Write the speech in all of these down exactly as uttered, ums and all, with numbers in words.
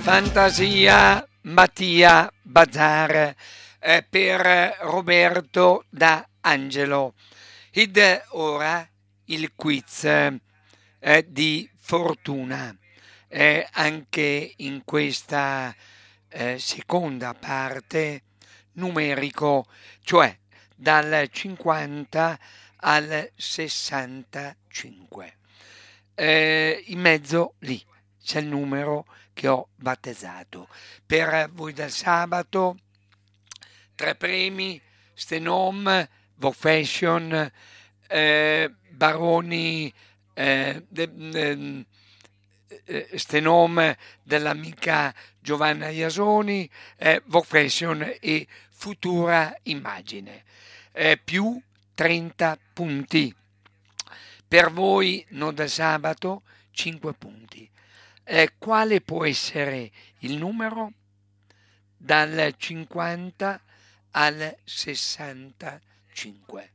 Fantasia Mattia Bazar eh, per Roberto da Angelo. Ed ora il quiz eh, di fortuna. Eh, anche in questa eh, seconda parte numerico, cioè dal cinquanta al sessantacinque. Eh, in mezzo lì c'è il numero che ho battezzato. Per voi del sabato, tre premi, Stenom, Vofashion, eh, Baroni, eh, de, de, eh, Stenom dell'amica Giovanna Iasoni, eh, Vofashion e Futura Immagine, eh, più trenta punti. Per voi non del sabato, cinque punti. Eh, quale può essere il numero? Dal cinquanta al sessantacinque.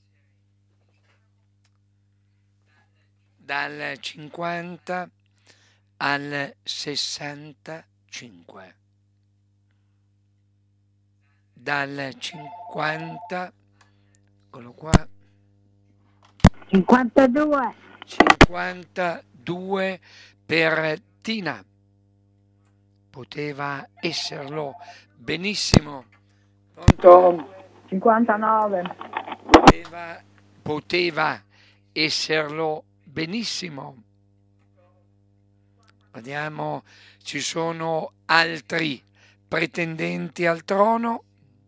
Dal cinquanta al sessantacinque. Dal cinquanta, eccolo qua. cinquantadue. cinquantadue per Tina. Poteva esserlo benissimo. Pronto? cinquantanove. Poteva, poteva esserlo benissimo. Vediamo, ci sono altri pretendenti al trono.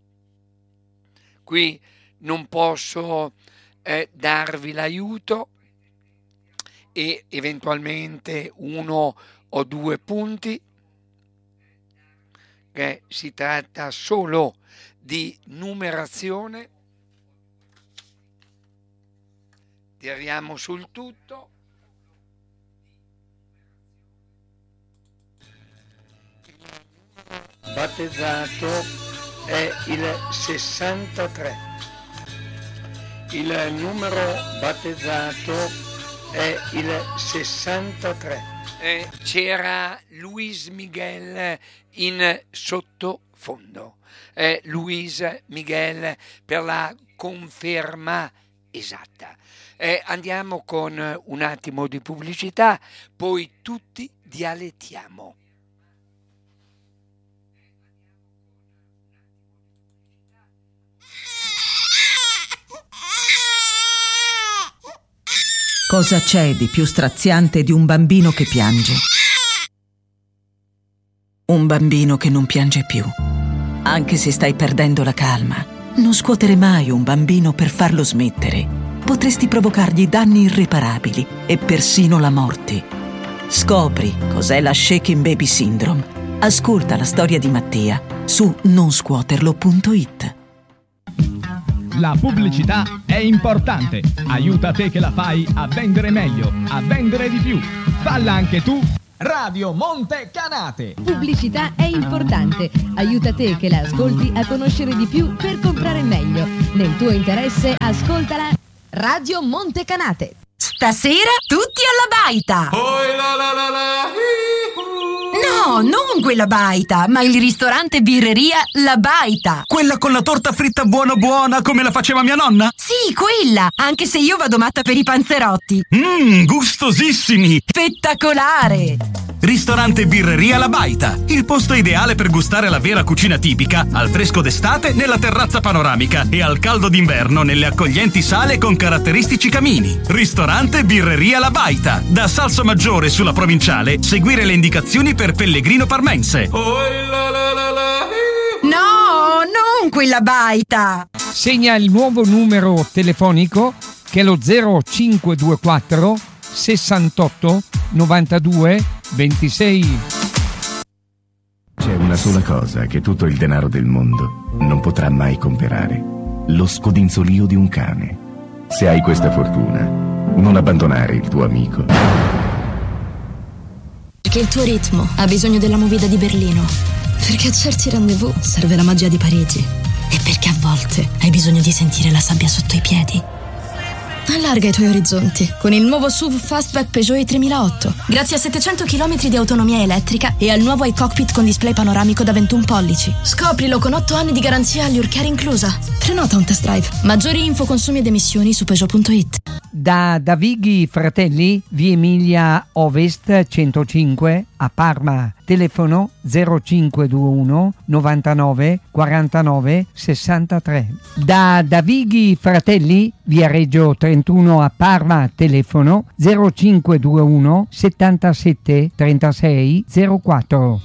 Qui non posso eh, darvi l'aiuto e eventualmente uno o due punti, che si tratta solo di numerazione. Tiriamo sul tutto. Battezzato è il sessantatré. Il numero battezzato è il sessantatré. Eh, c'era Luis Miguel in sottofondo. Eh, Luis Miguel per la conferma esatta. Eh, andiamo con un attimo di pubblicità, poi tutti dialettiamo. Cosa c'è di più straziante di un bambino che piange? Un bambino che non piange più. Anche se stai perdendo la calma, non scuotere mai un bambino per farlo smettere. Potresti provocargli danni irreparabili e persino la morte. Scopri cos'è la Shaken Baby Syndrome. Ascolta la storia di Mattia su non scuoterlo punto it. La pubblicità è importante. Aiuta te che la fai a vendere meglio, a vendere di più. Falla anche tu. Radio Monte Canate. Pubblicità è importante. Aiuta te che la ascolti a conoscere di più per comprare meglio. Nel tuo interesse, ascoltala. Radio Monte Canate. Stasera tutti alla baita. Oh, la la la la. No, non quella baita, ma il ristorante birreria La Baita. Quella con la torta fritta buona buona come la faceva mia nonna? Sì, quella, anche se io vado matta per i panzerotti. Mmm, gustosissimi. Spettacolare. Ristorante birreria La Baita, il posto ideale per gustare la vera cucina tipica, al fresco d'estate nella terrazza panoramica e al caldo d'inverno nelle accoglienti sale con caratteristici camini. Ristorante birreria La Baita, da Salsomaggiore sulla Provinciale, seguire le indicazioni per Pellegrino Parmense. Oh, la la la la. No, non quella baita. Segna il nuovo numero telefonico che è lo zero cinque due quattro sessantotto novantadue ventisei. C'è una sola cosa che tutto il denaro del mondo non potrà mai comprare: lo scodinzolio di un cane. Se hai questa fortuna, non abbandonare il tuo amico. Perché il tuo ritmo ha bisogno della movida di Berlino. Perché a certi rendezvous serve la magia di Parigi. E perché a volte hai bisogno di sentire la sabbia sotto i piedi. Allarga i tuoi orizzonti con il nuovo S U V Fastback Peugeot i tremilaotto. Grazie a settecento chilometri di autonomia elettrica e al nuovo iCockpit con display panoramico da ventuno pollici. Scoprilo con otto anni di garanzia alle Urcare inclusa. Prenota un test drive. Maggiori info, consumi ed emissioni su Peugeot punto it. Da Davighi Fratelli, via Emilia Ovest centocinque a Parma. Telefono zero cinque due uno novantanove quarantanove sessantatré. Da Davighi Fratelli, via Reggio trentuno a Parma. Telefono zero cinque due uno settantasette trentasei zero quattro.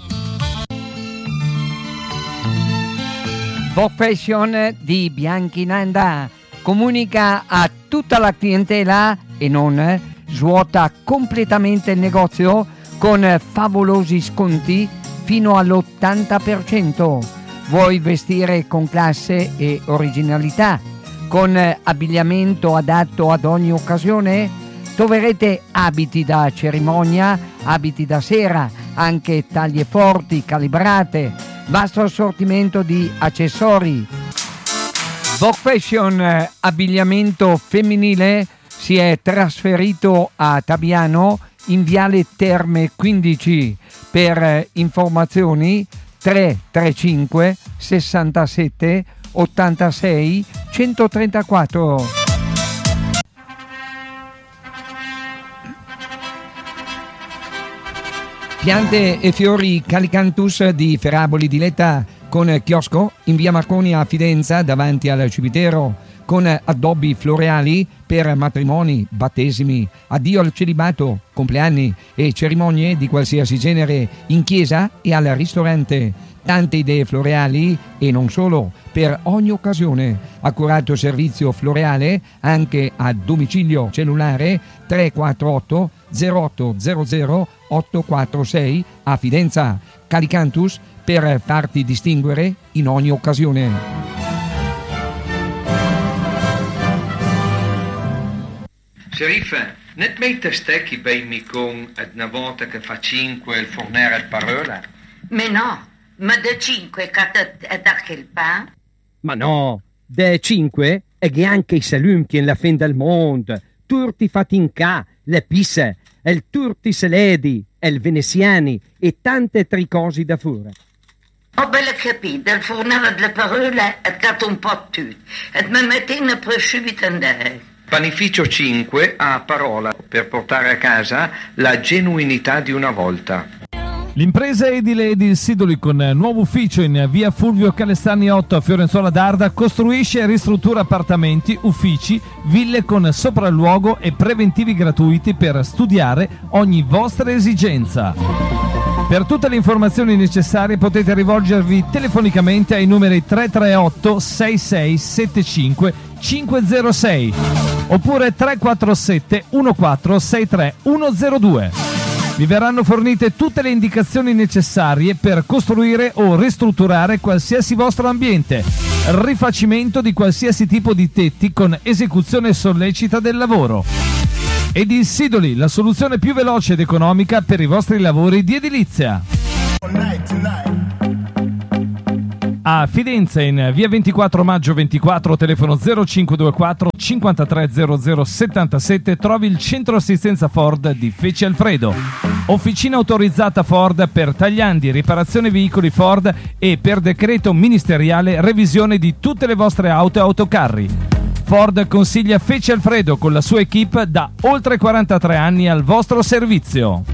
Vogue Fashion di Bianchinanda comunica a tutta la clientela e non svuota completamente il negozio con favolosi sconti fino all'ottanta per cento. Vuoi vestire con classe e originalità, con abbigliamento adatto ad ogni occasione? Troverete abiti da cerimonia, abiti da sera, anche taglie forti, calibrate, vasto assortimento di accessori. Vogue Fashion abbigliamento femminile si è trasferito a Tabiano in Viale Terme quindici. Per informazioni tre tre cinque sessantasette ottantasei centotrentaquattro. Piante e fiori Calicanthus di Ferraboli di Letta, con chiosco in via Marconi a Fidenza davanti al cimitero, con addobbi floreali per matrimoni, battesimi, addio al celibato, compleanni e cerimonie di qualsiasi genere in chiesa e al ristorante. Tante idee floreali e non solo, per ogni occasione. Accurato servizio floreale anche a domicilio. Cellulare tre quattro otto zero otto zero zero otto quattro sei a Fidenza. Calicanthus per farti distinguere in ogni occasione. Sherif, net mette stecchi bei micon ad una volta che fa cinque il fornere al parola? Mais no, ma de cinque cata da quel pa? Ma no, de cinque è che anche i salumi che la fin del mondo, tutti fatti in ca, le pisse, il turti seledi, il veneziani e tante altre cose da fuori. Ho bella capito, il fornere delle parole è dato un po' tutto, e mi mettene per subito andare. Panificio cinque a parola per portare a casa la genuinità di una volta. L'impresa edile Edil Sidoli, con nuovo ufficio in via Fulvio Calestani otto a Fiorenzuola d'Arda, costruisce e ristruttura appartamenti, uffici, ville con sopralluogo e preventivi gratuiti per studiare ogni vostra esigenza. Per tutte le informazioni necessarie potete rivolgervi telefonicamente ai numeri tre tre otto sei sei sette cinque cinque zero sei oppure tre quattro sette uno quattro sei tre uno zero due. Vi verranno fornite tutte le indicazioni necessarie per costruire o ristrutturare qualsiasi vostro ambiente, rifacimento di qualsiasi tipo di tetti con esecuzione sollecita del lavoro. Edil Sidoli, la soluzione più veloce ed economica per i vostri lavori di edilizia. A Fidenza, in via ventiquattro maggio ventiquattro, telefono zero cinque due quattro cinquantatré zero zero settantasette, trovi il centro assistenza Ford di Feci Alfredo. Officina autorizzata Ford per tagliandi, riparazione veicoli Ford e per decreto ministeriale revisione di tutte le vostre auto e autocarri. Ford consiglia Feci Alfredo con la sua equipe da oltre quarantatré anni al vostro servizio.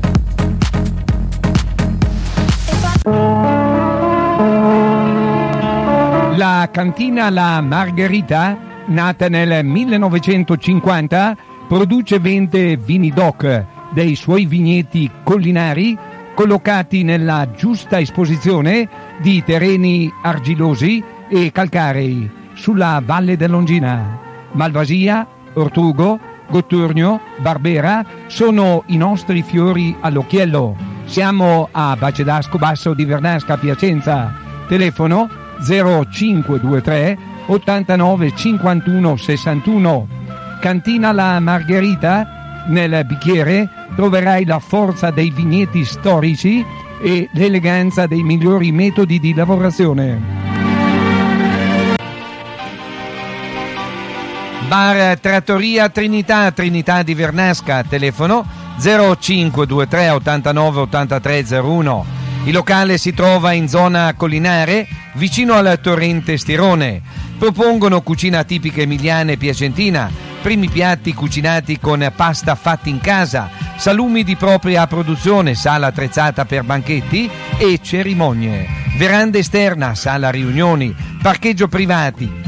La cantina La Margherita, nata nel millenovecentocinquanta, produce e vende vini DOC dei suoi vigneti collinari collocati nella giusta esposizione di terreni argilosi e calcarei sulla Valle dell'Ongina. Malvasia, Ortugo, Gotturnio, Barbera sono i nostri fiori all'occhiello. Siamo a Bacedasco Basso di Vernasca, Piacenza. Telefono zero cinque due tre ottantanove cinquantuno sessantuno. Cantina La Margherita, nel bicchiere troverai la forza dei vigneti storici e l'eleganza dei migliori metodi di lavorazione. Bar Trattoria Trinità, Trinità di Vernasca, telefono zero cinque due tre ottantanove ottantatré zero uno. Il locale si trova in zona Collinare, vicino al torrente Stirone. Propongono cucina tipica emiliana e piacentina, primi piatti cucinati con pasta fatti in casa, salumi di propria produzione, sala attrezzata per banchetti e cerimonie, veranda esterna, sala riunioni, parcheggio privati.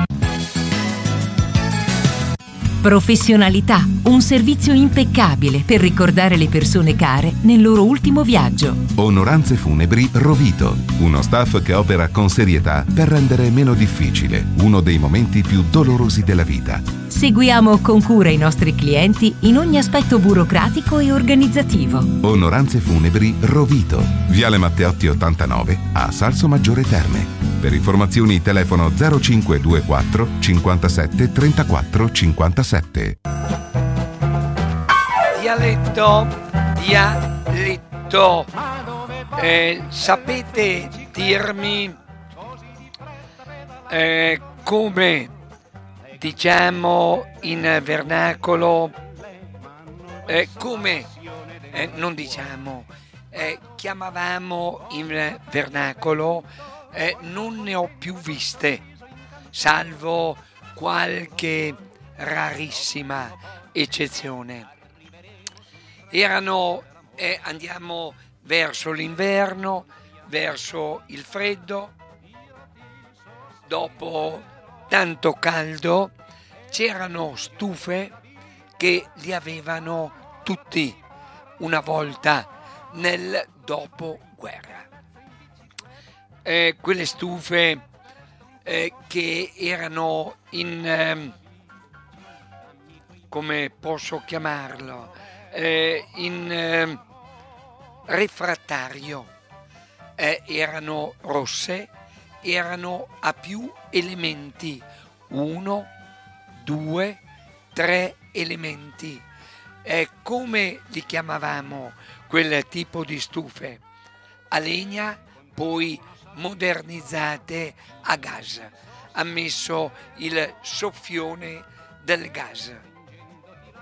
Professionalità, un servizio impeccabile per ricordare le persone care nel loro ultimo viaggio. Onoranze Funebri Rovito, uno staff che opera con serietà per rendere meno difficile uno dei momenti più dolorosi della vita. Seguiamo con cura i nostri clienti in ogni aspetto burocratico e organizzativo. Onoranze Funebri Rovito, Viale Matteotti ottantanove a Salsomaggiore Terme. Per informazioni telefono zero cinque due quattro cinquantasette trentaquattro cinquantasette. Dialetto, dialetto. Eh, sapete dirmi eh, come diciamo in vernacolo, eh, come eh, non diciamo, eh, chiamavamo in vernacolo, eh, non ne ho più viste, salvo qualche rarissima eccezione. Erano, eh, andiamo verso l'inverno, verso il freddo, dopo tanto caldo c'erano stufe che li avevano tutti una volta nel dopoguerra. Eh, quelle stufe eh, che erano in eh, come posso chiamarlo eh, in eh, refrattario, eh, erano rosse, erano a più elementi, uno, due, tre elementi. Eh, come li chiamavamo quel tipo di stufe? A legna, poi modernizzate a gas, ha messo il soffione del gas.